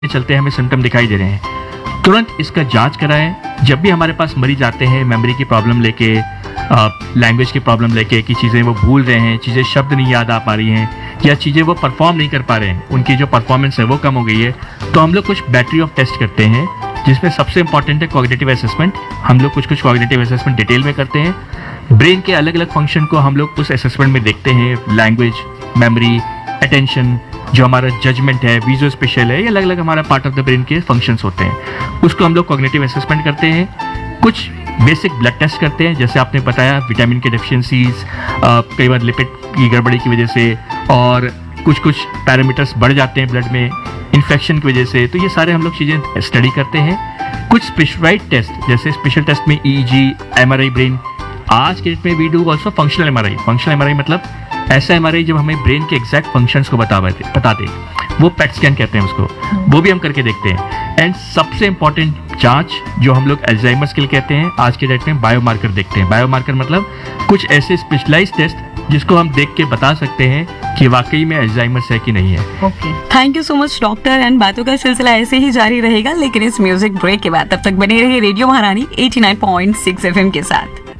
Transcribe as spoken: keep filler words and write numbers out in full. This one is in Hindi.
चलते हमें सिम्टम दिखाई दे रहे हैं, तुरंत इसका जांच कराएं। जब भी हमारे पास मरीज आते हैं मेमोरी की प्रॉब्लम लेके, लैंग्वेज की प्रॉब्लम लेके कि चीज़ें वो भूल रहे हैं, चीज़ें शब्द नहीं याद आ पा रही हैं या चीज़ें वो परफॉर्म नहीं कर पा रहे हैं, उनकी जो परफॉर्मेंस है वो कम हो गई है, तो हम लोग कुछ बैटरी ऑफ टेस्ट करते हैं जिसमें सबसे इंपॉर्टेंट है कॉग्निटिव असेसमेंट। हम लोग कुछ कुछ कॉग्निटिव असेसमेंट डिटेल में करते हैं। ब्रेन के अलग अलग फंक्शन को हम लोग उस असेसमेंट में देखते हैं, लैंग्वेज, मेमोरी, अटेंशन, जो हमारा जजमेंट है, विजुअल स्पेशल है, ये अलग अलग हमारा पार्ट ऑफ द ब्रेन के फंक्शंस होते हैं। उसको हम लोग कॉग्निटिव असेसमेंट करते हैं। कुछ बेसिक ब्लड टेस्ट करते हैं, जैसे आपने बताया विटामिन की डेफिशिएंसीज, कई बार लिपिड की गड़बड़ी की वजह से, और कुछ कुछ पैरामीटर्स बढ़ जाते हैं ब्लड में इन्फेक्शन की वजह से, तो ये सारे हम लोग चीज़ें स्टडी करते हैं। कुछ स्पेशलाइज्ड टेस्ट, जैसे स्पेशल टेस्ट में ईईजी, एमआरआई ब्रेन, आज के डेट में we do also functional MRI. Functional MRI मतलब ऐसा एमआरआई जब हमें ब्रेन के एग्जैक्ट फंक्शंस को बता बता दे, वो पेट स्कैन कहते हैं उसको, वो भी हम करके देखते हैं। एंड सबसे इंपॉर्टेंट जांच जो हम लोग अल्जाइमर्स के लिए कहते हैं, आज के डेट में बायोमार्कर देखते हैं। बायोमार्कर मतलब कुछ ऐसे स्पेशलाइज्ड टेस्ट जिसको हम देख के बता सकते हैं कि वाकई में अल्जाइमर्स है कि नहीं है। Okay, thank you so much doctor. And बातों का सिलसिला ऐसे ही जारी रहेगा, लेकिन इस म्यूजिक ब्रेक के बाद तब तक बने रहिए रेडियो महारानी eighty nine point six FM के साथ।